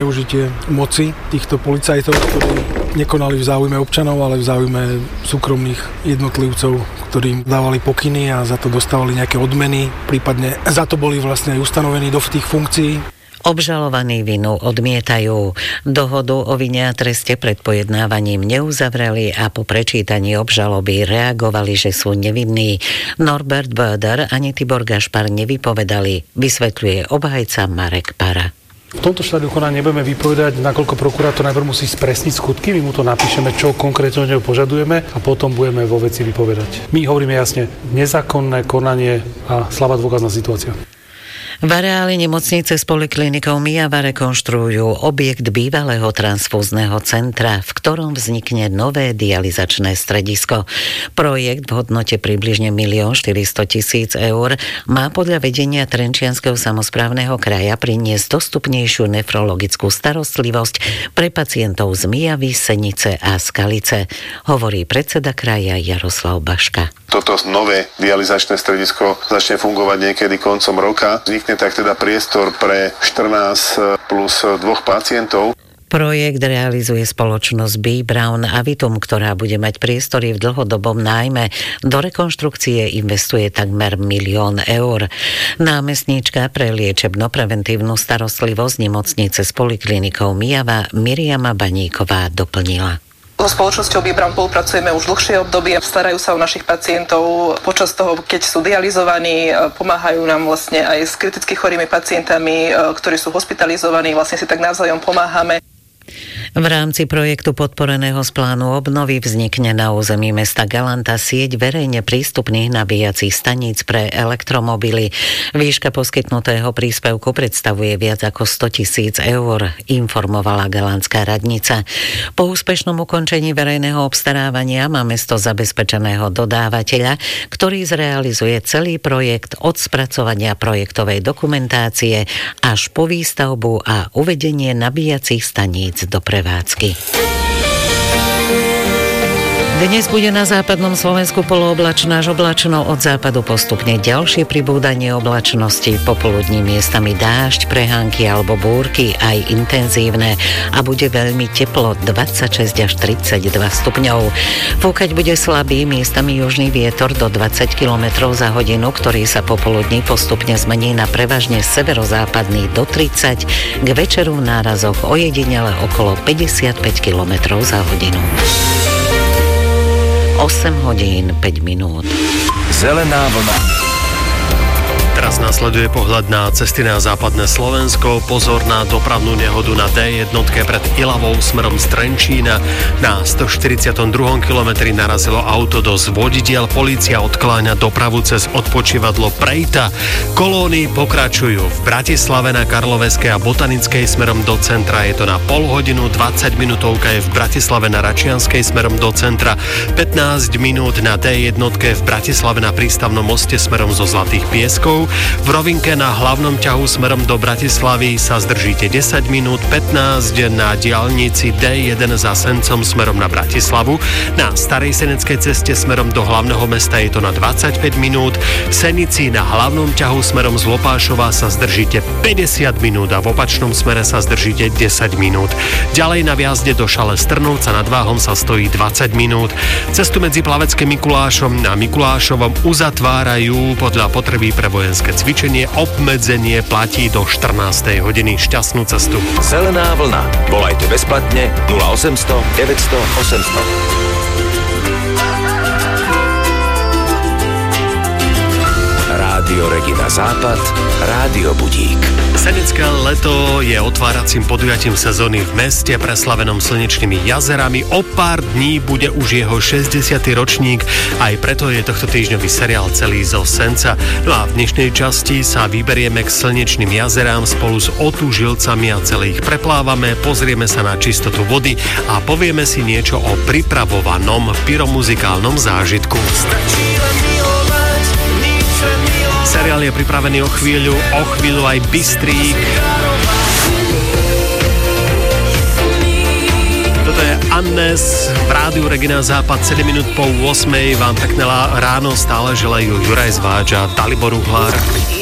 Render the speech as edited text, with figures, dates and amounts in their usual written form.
zneužitie moci týchto policajtov, ktorí nekonali v záujme občanov, ale v záujme súkromných jednotlivcov, ktorým dávali pokyny a za to dostávali nejaké odmeny, prípadne za to boli vlastne aj ustanovení do tých funkcií. Obžalovaní vinu odmietajú. Dohodu o vine a treste pred pojednávaním neuzavreli a po prečítaní obžaloby reagovali, že sú nevinní. Norbert Böder ani Tibor Gašpar nevypovedali, vysvetľuje obhajca Marek Para. V tomto štádiu konania nebudeme vypovedať, nakoľko prokurátor najprv musí spresniť skutky, my mu to napíšeme, čo konkrétne od neho požadujeme a potom budeme vo veci vypovedať. My hovoríme jasne, nezákonné konanie a slabá dôkazná situácia. V areáli nemocnice s poliklinikou Myjava rekonštruujú objekt bývalého transfúzneho centra, v ktorom vznikne nové dializačné stredisko. Projekt v hodnote približne 1 400 000 eur má podľa vedenia Trenčianskeho samosprávneho kraja priniesť dostupnejšiu nefrologickú starostlivosť pre pacientov z Myjavy, Senice a Skalice, hovorí predseda kraja Jaroslav Baška. Toto nové dializačné stredisko začne fungovať niekedy koncom roka. Vznikne tak teda priestor pre 14 plus 2 pacientov. Projekt realizuje spoločnosť B. Brown Avitum, ktorá bude mať priestory v dlhodobom nájme. Do rekonštrukcie investuje takmer 1 000 000 eur. Námestníčka pre liečebno-preventívnu starostlivosť nemocnice s poliklinikou Myjava Miriama Baníková doplnila. So spoločnosťou B-Brown spolupracujeme už dlhšie obdobie, starajú sa o našich pacientov počas toho, keď sú dializovaní, pomáhajú nám vlastne aj s kriticky chorými pacientami, ktorí sú hospitalizovaní, vlastne si tak navzájom pomáhame. V rámci projektu podporeného z plánu obnovy vznikne na území mesta Galanta sieť verejne prístupných nabíjacích staníc pre elektromobily. Výška poskytnutého príspevku predstavuje viac ako 100 000 eur, informovala galantská radnica. Po úspešnom ukončení verejného obstarávania má mesto zabezpečeného dodávateľa, ktorý zrealizuje celý projekt od spracovania projektovej dokumentácie až po výstavbu a uvedenie nabíjacích staníc do prevádzky. Dnes bude na západnom Slovensku polooblačno až oblačno, od západu postupne ďalšie pribúdanie oblačnosti, popoludní miestami dážď, prehánky alebo búrky, aj intenzívne a bude veľmi teplo, 26 až 32 stupňov. Fúkať bude slabý, miestami južný vietor do 20 km za hodinu, ktorý sa popoludní postupne zmení na prevažne severozápadný do 30, k večeru v nárazoch ojedinele okolo 55 km za hodinu. 8 hodín 5 minút. Zelená vlna. Teraz nasleduje pohľad na cesty na západné Slovensko. Pozor na dopravnú nehodu na D1 pred Ilavou smerom z Trenčína. Na 142. kilometri narazilo auto do zvodidiel. Polícia odkláňa dopravu cez odpočívadlo Prejta. Kolóny pokračujú v Bratislave na Karloveskej a Botanickej smerom do centra. Je to na pol hodinu, 20 minútovka je v Bratislave na Račianskej smerom do centra. 15 minút na D1 v Bratislave na prístavnom moste smerom zo Zlatých Pieskov. V rovinke na hlavnom ťahu smerom do Bratislavy sa zdržíte 10 minút, 15 na diaľnici D1 za Sencom smerom na Bratislavu. Na Starej Seneckej ceste smerom do hlavného mesta je to na 25 minút. V Senici na hlavnom ťahu smerom z Lopášova sa zdržíte 50 minút a v opačnom smere sa zdržíte 10 minút. Ďalej na viazde do Šale Strnovca nad Váhom sa stojí 20 minút. Cestu medzi Plaveckým Mikulášom a Mikulášovom uzatvárajú podľa potreby pre vojenské cvičenie. Obmedzenie platí do 14. hodiny. Šťastnú cestu. Zelená vlna. Volajte bezplatne 0800 900 800. Rádio Regina Západ, Rádio Budík. Senecké leto je otváracím podujatím sezóny v meste preslavenom slnečnými jazerami. O pár dní bude už jeho 60. ročník, aj preto je tohto týždňový seriál celý zo Senca. No a v dnešnej časti sa vyberieme k slnečným jazerám spolu s otúžilcami a celé ich preplávame, pozrieme sa na čistotu vody a povieme si niečo o pripravovanom pyromuzikálnom zážitku. Seriál je pripravený o chvíľu aj bystrík. Toto je Annes v rádiu Regina Západ, 7 minút po 8. Vám pekné ráno stále želajú Juraj Zváč a Dalibor Uhlár.